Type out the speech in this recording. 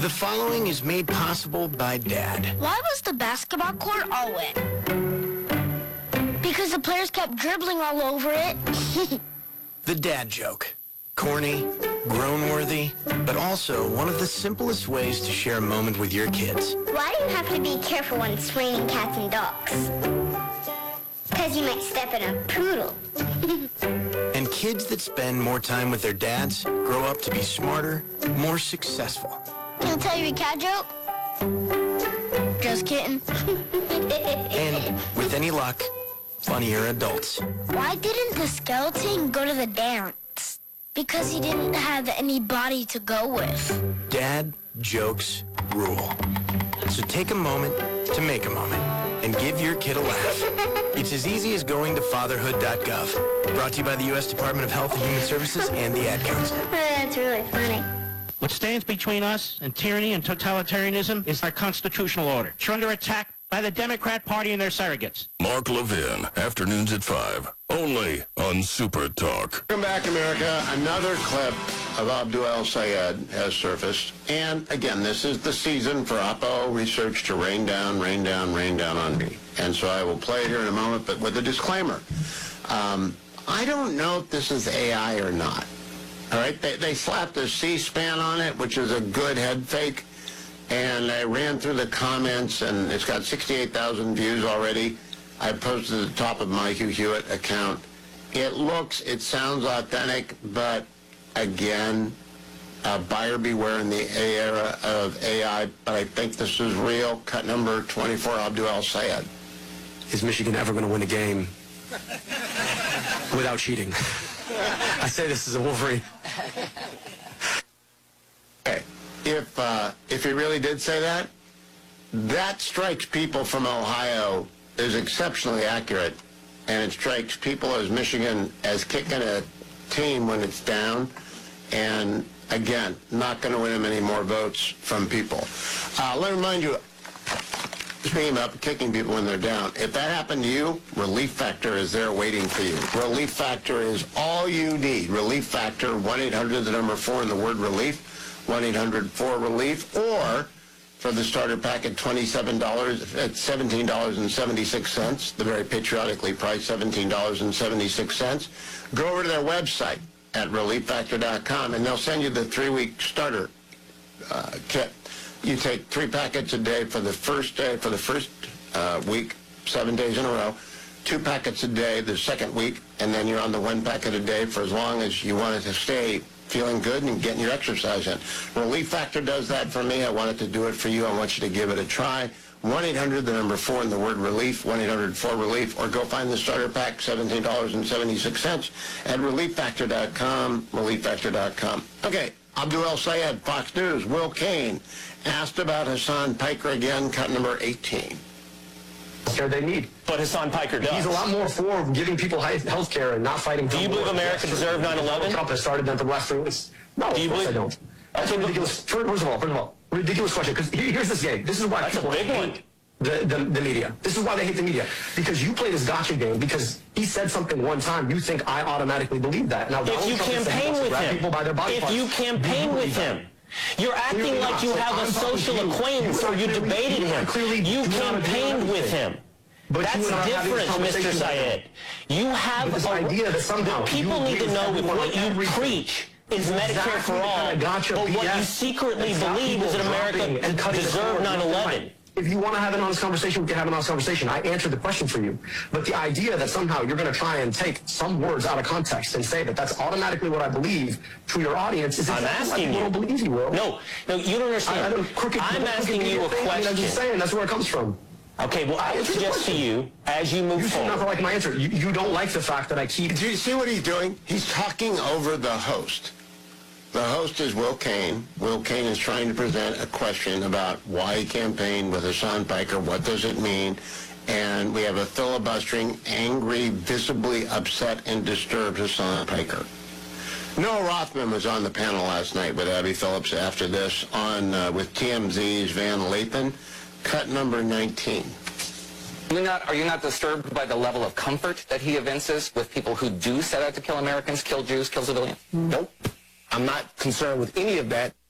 The following is made possible by Dad. Why was the basketball court all wet? Because the players kept dribbling all over it. The dad joke. Corny, grown-worthy, but also one of the simplest ways to share a moment with your kids. Why do you have to be careful when swinging cats and dogs? Because you might step in a poodle. And kids that spend more time with their dads grow up to be smarter, more successful. Can I tell you a cat joke? Just kidding. And, with any luck, funnier adults. Why didn't the skeleton go to the dance? Because he didn't have any body to go with. Dad jokes rule. So take a moment to make a moment and give your kid a laugh. It's as easy as going to fatherhood.gov. Brought to you by the U.S. Department of Health and Human Services and the Ad Council. That's really funny. What stands between us and tyranny and totalitarianism is our constitutional order. It's under attack by the Democrat Party and their surrogates. Mark Levin, afternoons at 5, only on Super Talk. Welcome back, America. Another clip of Abdul El-Sayed has surfaced. And again, this is the season for Oppo research to rain down on me. And so I will play it here in a moment, but with a disclaimer. I don't know if this is AI or not. All right, they slapped a C-SPAN on it, which is a good head fake. And I ran through the comments, and it's got 68,000 views already. I posted at the top of my Hugh Hewitt account. It sounds authentic, but again, buyer beware in the era of AI. But I think this is real. Cut number 24, Abdul El-Sayed. Is Michigan ever going to win a game without cheating? I say this is a Wolverine. Okay. If he really did say that, that strikes people from Ohio as exceptionally accurate, and it strikes people as Michigan as kicking a team when it's down, and again, not going to win him any more votes from people. Let me remind you, speaking about kicking people when they're down, if that happened to you, Relief Factor is there waiting for you. Relief Factor is all you need. Relief Factor, 1-800, the number 4 in the word relief. 1-800-4-RELIEF, or for the starter pack at $27 at $17.76, the very patriotically priced $17.76. Go over to their website at relieffactor.com, and they'll send you the 3-week starter kit. You take 3 packets a day for the first day, for the first week, 7 days in a row, 2 packets a day the second week, and then you're on the 1 packet a day for as long as you want it to stay feeling good and getting your exercise in. Relief Factor does that for me. I wanted to do it for you. I want you to give it a try. 1-800, the number 4 in the word relief, 1-800-4-RELIEF, or go find the starter pack, $17.76 at relieffactor.com, relieffactor.com. Okay, Abdul El-Sayed, Fox News. Will Cain asked about Hassan Piker again, cut number 18. Care they need. But Hassan Piker does. He's a lot more for giving people health care and not fighting. Do you believe America deserved 9/11? Trump has started them for the last 3 weeks. No, do you of course believe? I don't. That's a ridiculous. First of all, ridiculous question. Because here's this game. This is why that's a big one. The media. This is why they hate the media. Because you play this gotcha game. Because he said something one time, you think I automatically believe that. Now, if you campaign with him, you're acting like you have a social acquaintance or you debated him. You campaigned with him. But that's different, Mr. Syed. You have this idea that somehow people need to know if what you preach is Medicare for all, but what you secretly believe is that America deserved 9/11. If you want to have an honest conversation, we can have an honest conversation. I answered the question for you. But the idea that somehow you're going to try and take some words out of context and say that that's automatically what I believe to your audience is exactly I'm asking you. I don't believe you will. No, you don't understand. I'm asking you a question. I'm just saying that's where it comes from. Okay, well, I would suggest to you, as you move forward. You not like my answer. You don't like the fact that I keep... Do you see what he's doing? He's talking over the host. The host is Will Cain. Will Cain is trying to present a question about why he campaigned with Hassan Piker. What does it mean? And we have a filibustering, angry, visibly upset and disturbed Hassan Piker. Noah Rothman was on the panel last night with Abby Phillips after this on with TMZ's Van Lathan. Cut number 19. Are you not disturbed by the level of comfort that he evinces with people who do set out to kill Americans, kill Jews, kill civilians? Nope. I'm not concerned with any of that.